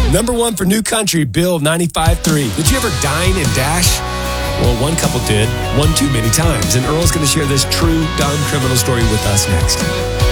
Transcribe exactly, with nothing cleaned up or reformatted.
Number one for New Country, Bill ninety-five three. Did you ever dine and dash? Well, one couple did, one too many times. And Earl's going to share this true dumb criminal story with us next.